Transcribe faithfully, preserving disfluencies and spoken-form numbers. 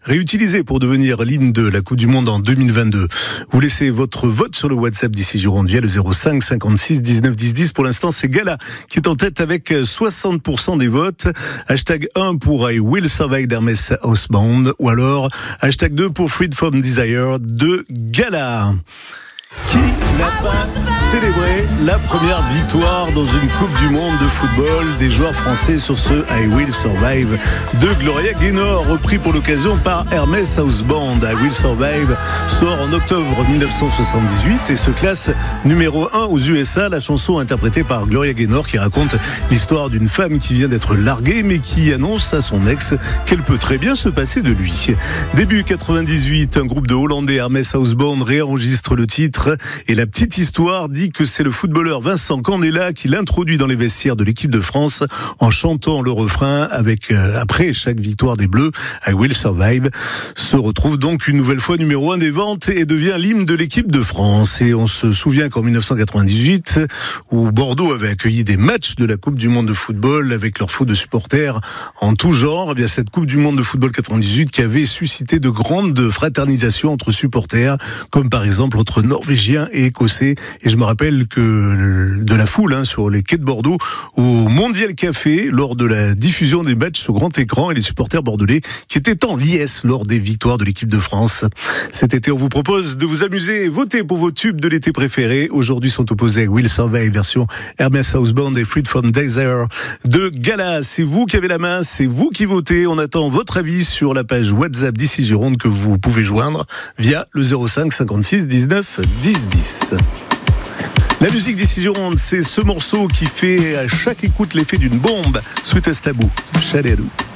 réutilisé pour devenir l'hymne de la Coupe du Monde en deux mille vingt-deux. Vous laissez votre vote sur le WhatsApp d'ici Gironde via le zéro cinq cinquante-six dix-neuf dix dix. Pour l'instant, c'est Gala qui est en tête avec soixante pour cent des votes. Hashtag un pour I Will Survive d'Hermès House Band ou alors hashtag deux pour Freed from Desire de Gala. Qui n'a pas célébré la première victoire dans une Coupe du Monde de football des joueurs français sur ce I Will Survive de Gloria Gaynor, repris pour l'occasion par Hermès House Band. I Will Survive sort en octobre dix-neuf cent soixante-dix-huit et se classe numéro un aux U S A. La chanson interprétée par Gloria Gaynor qui raconte l'histoire d'une femme qui vient d'être larguée mais qui annonce à son ex qu'elle peut très bien se passer de lui. Début quatre-vingt-dix-huit, un groupe de Hollandais, Hermès House Band, réenregistre le titre. Et la petite histoire dit que c'est le footballeur Vincent Candela qui l'introduit dans les vestiaires de l'équipe de France en chantant le refrain avec, euh, après chaque victoire des Bleus, I Will Survive, se retrouve donc une nouvelle fois numéro un des ventes et devient l'hymne de l'équipe de France. Et on se souvient qu'en dix-neuf cent quatre-vingt-dix-huit, où Bordeaux avait accueilli des matchs de la Coupe du Monde de football avec leur foule de supporters en tout genre, eh bien cette Coupe du Monde de football quatre-vingt-dix-huit qui avait suscité de grandes fraternisations entre supporters, comme par exemple entre Norvégiens et Écossais. Et je me rappelle que de la foule hein, sur les quais de Bordeaux au Mondial Café lors de la diffusion des matchs sur grand écran et les supporters bordelais qui étaient en liesse lors des victoires de l'équipe de France. Cet été, on vous propose de vous amuser et voter pour vos tubes de l'été préférés. Aujourd'hui sont opposés Will Survive version Hermès House Band et Freed from Desire de Gala. C'est vous qui avez la main, c'est vous qui votez. On attend votre avis sur la page WhatsApp d'ici Gironde que vous pouvez joindre via le zéro cinq cinquante-six dix-neuf dix dix. La musique d'ici Gironde, c'est ce morceau qui fait à chaque écoute l'effet d'une bombe. Sweetest Taboo, Chalérou.